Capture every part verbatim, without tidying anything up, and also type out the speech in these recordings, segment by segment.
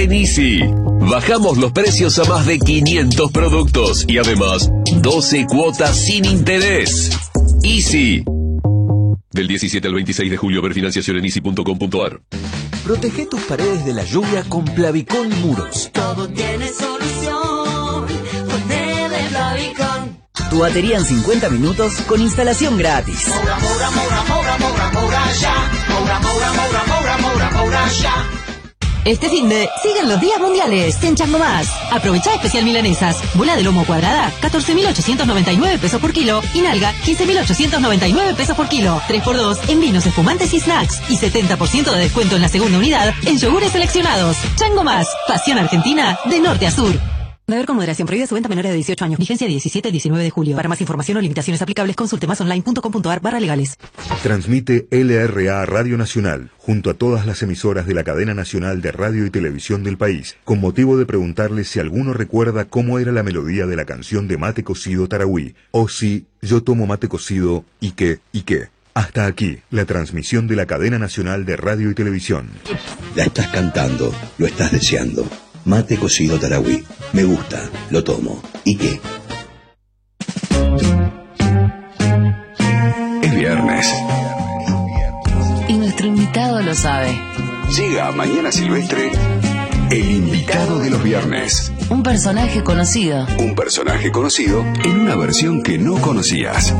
En Easy, bajamos los precios a más de quinientos productos y además doce cuotas sin interés. Easy. Del diecisiete al veintiséis de julio, ver financiación en easy punto com punto ar. Protege tus paredes de la lluvia con Plavicón Muros. Todo tiene solución con de Plavicón. Tu batería en cincuenta minutos con instalación gratis. Moura, moura, moura, moura, moura, moura ya. Moura, moura, moura, moura, moura, moura ya. Este fin de siguen los días mundiales en Chango Más. Aprovecha especial milanesas. Bola de lomo cuadrada, catorce mil ochocientos noventa y nueve pesos por kilo. Y nalga, quince mil ochocientos noventa y nueve pesos por kilo. tres por dos en vinos, espumantes y snacks. Y setenta por ciento de descuento en la segunda unidad en yogures seleccionados. Chango Más. Pasión argentina de norte a sur. Beber con moderación. Prohibida su venta a menores de dieciocho años. Vigencia diecisiete a diecinueve de julio. Para más información o limitaciones aplicables, consulte más online punto com punto ar barra legales. Transmite L R A Radio Nacional, junto a todas las emisoras de la cadena nacional de radio y televisión del país, con motivo de preguntarles si alguno recuerda cómo era la melodía de la canción de Mate Cocido Tarahui, o si yo tomo mate cocido y qué, y qué. Hasta aquí, la transmisión de la cadena nacional de radio y televisión. La estás cantando, lo estás deseando. Mate Cocido Tarahui. Me gusta, lo tomo. ¿Y qué? Es viernes. Y nuestro invitado lo sabe. Llega a Mañana Silvestre, el invitado de los viernes. Un personaje conocido. Un personaje conocido en una versión que no conocías.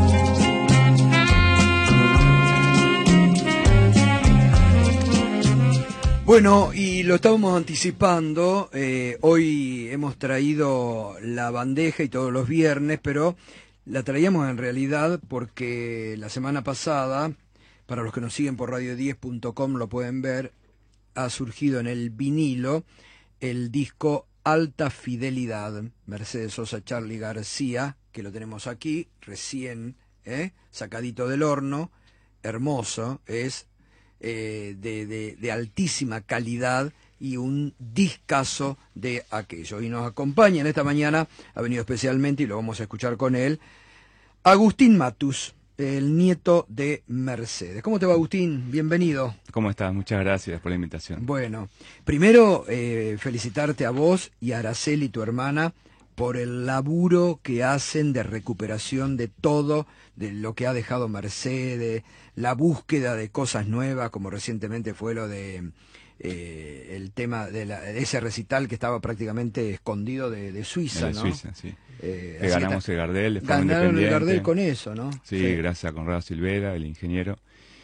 Bueno, y lo estábamos anticipando, eh, hoy hemos traído la bandeja y todos los viernes, pero la traíamos en realidad porque la semana pasada, para los que nos siguen por radio diez punto com lo pueden ver, ha surgido en el vinilo el disco Alta Fidelidad, Mercedes Sosa, Charly García, que lo tenemos aquí, recién eh, sacadito del horno, hermoso, es... Eh, de, de, de altísima calidad y un discazo de aquello. Y nos acompaña en esta mañana, ha venido especialmente, y lo vamos a escuchar con él, Agustín Matus, el nieto de Mercedes. ¿Cómo te va, Agustín? Bienvenido. ¿Cómo estás? Muchas gracias por la invitación. Bueno, primero eh, felicitarte a vos y a Araceli, tu hermana, por el laburo que hacen de recuperación de todo, de lo que ha dejado Mercedes, la búsqueda de cosas nuevas, como recientemente fue lo de eh, el tema de, la, de ese recital que estaba prácticamente escondido de, de Suiza, de ¿no? Suiza, sí. Eh, que ganamos el Gardel, de forma ganaron el independiente. Gardel con eso, ¿no? Sí, sí, gracias a Conrado Silvera, el ingeniero.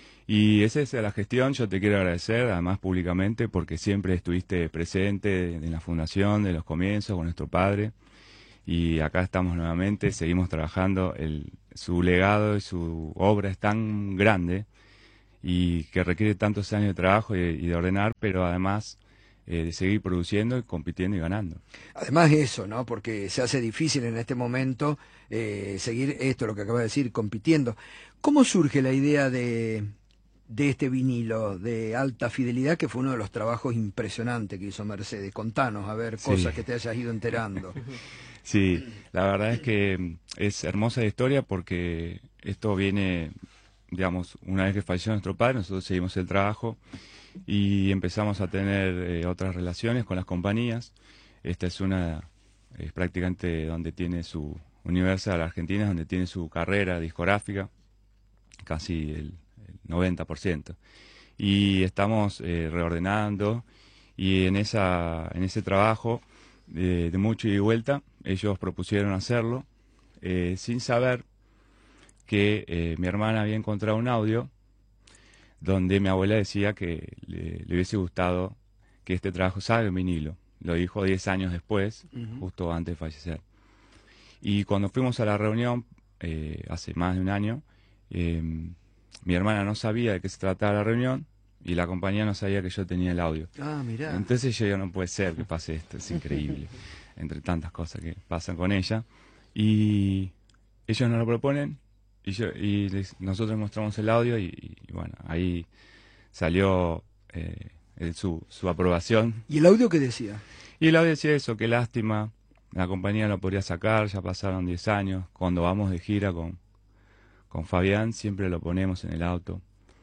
Y esa es la gestión, yo te quiero agradecer, además públicamente, porque siempre estuviste presente en la fundación, de los comienzos, con nuestro padre. Y acá estamos nuevamente, seguimos trabajando, el, su legado y su obra es tan grande y que requiere tantos años de trabajo y, y de ordenar, pero además eh, de seguir produciendo, y compitiendo y ganando. Además eso, ¿no? Porque se hace difícil en este momento eh, seguir esto, lo que acaba de decir, compitiendo. ¿Cómo surge la idea de, de este vinilo de Alta Fidelidad, que fue uno de los trabajos impresionantes que hizo Mercedes? Contanos, a ver, cosas sí. que te hayas ido enterando. Sí, la verdad es que es hermosa la historia porque esto viene, digamos, una vez que falleció nuestro padre, nosotros seguimos el trabajo y empezamos a tener eh, otras relaciones con las compañías. Esta es una, es prácticamente donde tiene su Universal Argentina, donde tiene su carrera discográfica, casi el, el noventa por ciento. Y estamos eh, reordenando y en, esa, en ese trabajo de, de mucho ida y vuelta, ellos propusieron hacerlo, eh, sin saber que eh, mi hermana había encontrado un audio donde mi abuela decía que le, le hubiese gustado que este trabajo salga en vinilo. Lo dijo diez años después, uh-huh. justo antes de fallecer. Y cuando fuimos a la reunión, eh, hace más de un año, eh, mi hermana no sabía de qué se trataba la reunión y la compañía no sabía que yo tenía el audio. Ah, mirá. Entonces yo digo, no puede ser que pase esto, es increíble. Entre tantas cosas que pasan con ella, y ellos nos lo proponen, y, yo, y les, nosotros mostramos el audio, y, y bueno, ahí salió eh, el, su, su aprobación. ¿Y el audio qué decía? Y el audio decía eso, qué lástima, la compañía lo podría sacar, ya pasaron diez años, cuando vamos de gira con, con Fabián siempre lo ponemos en el auto,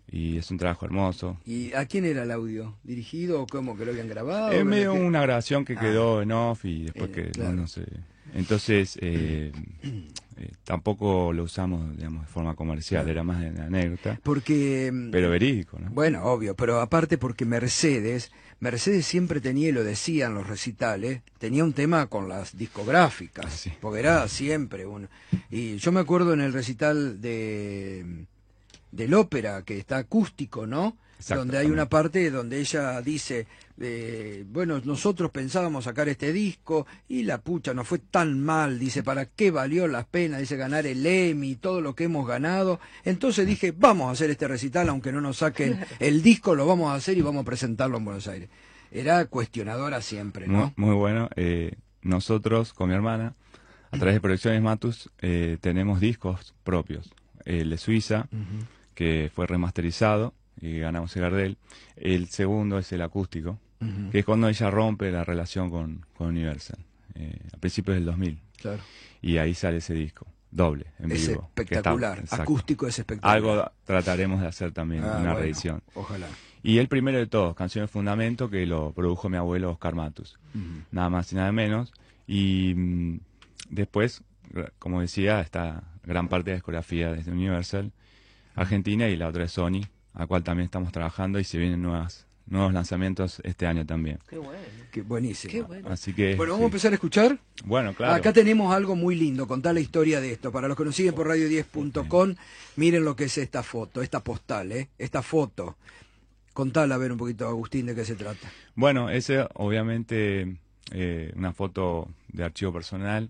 y es un trabajo hermoso. ¿Y a quién era el audio? ¿Dirigido o cómo que lo habían grabado? Es medio ¿Qué? una grabación que Ah. quedó en off y después Eh, que claro. no, no sé. Entonces eh, eh, tampoco lo usamos, digamos, de forma comercial, Claro. era más de anécdota, Porque... mm, pero verídico, ¿no? Bueno, obvio, pero aparte porque Mercedes, Mercedes siempre tenía, y lo decían los recitales, tenía un tema con las discográficas, Sí. porque era siempre uno. Y yo me acuerdo en el recital de del ópera, que está acústico, ¿no? Exacto, Donde hay también. una parte donde ella dice, eh, bueno, nosotros pensábamos sacar este disco y la pucha no fue tan mal, dice, ¿para qué valió la pena? Dice, ganar el Emmy, todo lo que hemos ganado. Entonces dije, vamos a hacer este recital, aunque no nos saquen el disco, lo vamos a hacer y vamos a presentarlo en Buenos Aires. Era cuestionadora siempre, Muy, ¿no? muy bueno. Eh, nosotros, con mi hermana, a través de Producciones Matus, eh, tenemos discos propios. El de Suiza, Ujú. que fue remasterizado y ganamos el Gardel. El segundo es el acústico, Ujú. que es cuando ella rompe la relación con, con Universal, eh, a principios del dos mil. Claro. Y ahí sale ese disco, doble, en Es vivo. que está- espectacular, exacto. acústico es espectacular. Algo trataremos de hacer también, Ah, una bueno, reedición. Ojalá. Y el primero de todos, Canciones Fundamento, que lo produjo mi abuelo Oscar Matus. Ujú. Nada más y nada menos. Y mm, después, como decía, está gran parte de la discografía desde Universal, Argentina, y la otra es Sony, a cual también estamos trabajando y se vienen nuevas, nuevos lanzamientos este año también. Qué bueno. Qué buenísimo. Qué bueno. Así que... Bueno, vamos sí. a empezar a escuchar. Bueno, claro. Acá tenemos algo muy lindo, contar la historia de esto. Para los que nos siguen por radio diez punto com, miren lo que es esta foto, esta postal, ¿eh? Esta foto. Contala a ver un poquito, Agustín, de qué se trata. Bueno, ese obviamente eh, una foto de archivo personal.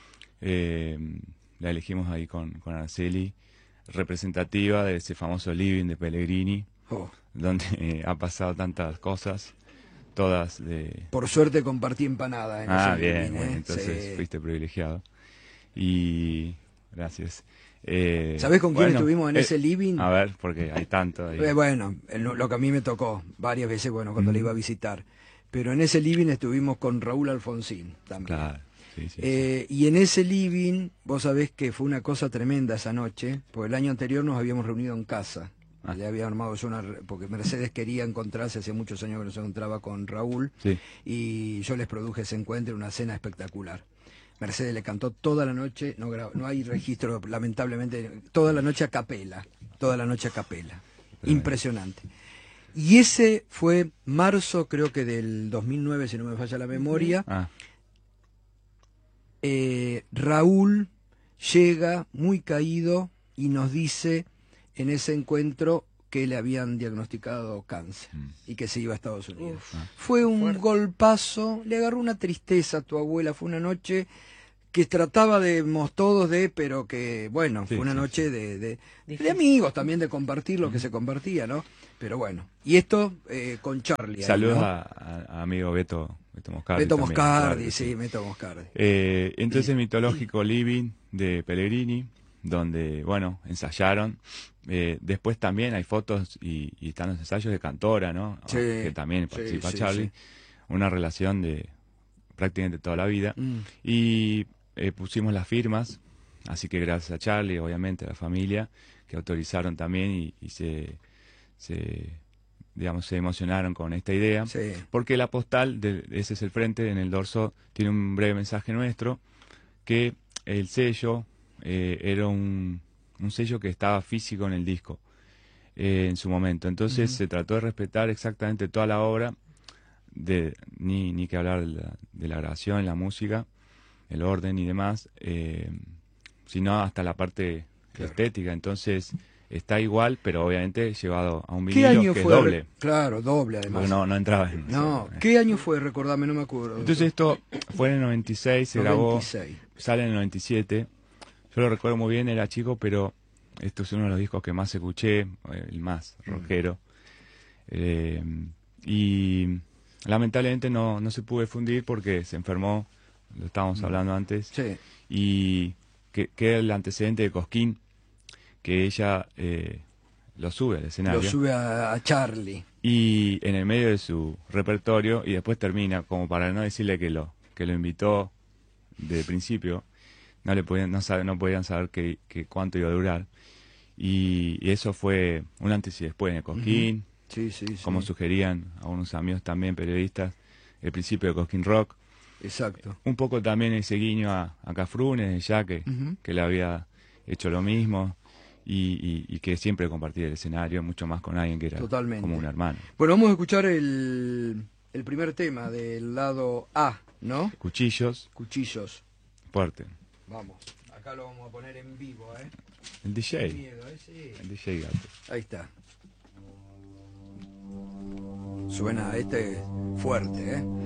Eh, la elegimos ahí con, con Araceli, representativa de ese famoso living de Pellegrini, Oh, donde eh, ha pasado tantas cosas, todas de... por suerte compartí empanada en Ah, ese bien, living, bueno, ¿eh? entonces Sí. fuiste privilegiado. Y... Gracias. Eh, ¿Sabés con quién bueno, estuvimos en eh, ese living? A ver, porque hay tanto ahí. Eh, bueno, en lo lo que a mí me tocó varias veces, bueno, cuando Mm. le iba a visitar. Pero en ese living estuvimos con Raúl Alfonsín también. Claro, sí, sí, sí. Eh, y en ese living, vos sabés que fue una cosa tremenda esa noche, porque el año anterior nos habíamos reunido en casa. Ah. Le había armado yo una... re- porque Mercedes quería encontrarse, hace muchos años que no se encontraba con Raúl, Sí. y yo les produje ese encuentro, una cena espectacular. Mercedes le cantó toda la noche, no, gra- no hay registro, lamentablemente, toda la noche a capela, toda la noche a capela. Impresionante. Y ese fue marzo, creo que del dos mil nueve, si no me falla la memoria. Ah, Eh, Raúl llega muy caído y nos dice en ese encuentro que le habían diagnosticado cáncer Mm. y que se iba a Estados Unidos. Uf. Ah. Fue un Fuerte. golpazo, le agarró una tristeza a tu abuela, fue una noche que trataba de mos todos de, pero que, bueno, Sí, fue una sí, noche de, de, de Difícil. amigos también, de compartir lo que se compartía, ¿no? Pero bueno, y esto eh, con Charlie. ahí, saludos ¿no? a, a- a amigo Beto, Beto Moscardi. Beto también, Moscardi, claro que sí, Beto Moscardi. Eh, entonces el mitológico living de Pellegrini, donde, bueno, ensayaron. Eh, después también hay fotos y, y están los ensayos de Cantora, ¿no? Sí, Que también sí, participa sí, Charlie. sí. Una relación de prácticamente toda la vida. Mm. Y eh, pusimos las firmas, así que gracias a Charlie, obviamente, a la familia, que autorizaron también y, y se, se, digamos, se emocionaron con esta idea. Sí. Porque la postal, de, ese es el frente, en el dorso tiene un breve mensaje nuestro, que el sello eh, era un, un sello que estaba físico en el disco eh, en su momento. Entonces Ujú. se trató de respetar exactamente toda la obra, de ni, ni que hablar de la, de la grabación, la música, el orden y demás, eh, sino hasta la parte Claro. estética. Entonces está igual, pero obviamente llevado a un ¿Qué vinilo año que fue? es doble. Claro, doble además. Porque no, no entraba en... No, ¿qué año fue? Recordame, no me acuerdo. Entonces esto fue en el noventa y seis, se grabó, noventa y seis. sale en el noventa y siete. Yo lo recuerdo muy bien, era chico, pero esto es uno de los discos que más escuché, el más rockero. Eh, y lamentablemente no, no se pudo difundir porque se enfermó, lo estábamos hablando antes, Sí. y que queda el antecedente de Cosquín, que ella eh, lo sube al escenario. Lo sube a, a Charlie. Y en el medio de su repertorio, y después termina, como para no decirle que lo que lo invitó de principio, no le podían, no, sabe, no podían saber que, que cuánto iba a durar. Y, y eso fue un antes y después en el Cosquín, uh-huh. sí, sí, sí. como sugerían algunos amigos también periodistas, el principio de Cosquín Rock. Exacto. Un poco también ese guiño a, a Cafrunes, ya que, uh-huh. que le había hecho lo mismo. Y, y, y que siempre compartía el escenario mucho más con alguien que era Totalmente. Como un hermano. Bueno, vamos a escuchar el, el primer tema del lado A, ¿no? Cuchillos. Cuchillos. Fuerte. Vamos, acá lo vamos a poner en vivo, ¿eh? El D J. Miedo, ¿eh? Sí. El D J Gato. Ahí está. Suena este fuerte, ¿eh?